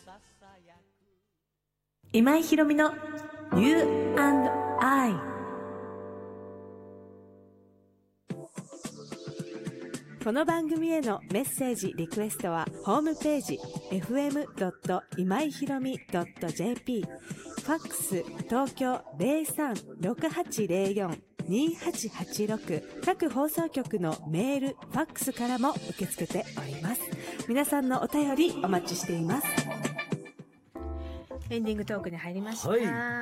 今井ひろみの You and I。 この番組へのメッセージリクエストはホームページ fm. 今井ひろみ .jp、 ファックス東京 03-6804-2886、 各放送局のメールファックスからも受け付けております。皆さんのお便りお待ちしています。エンディングトークに入りました、はい。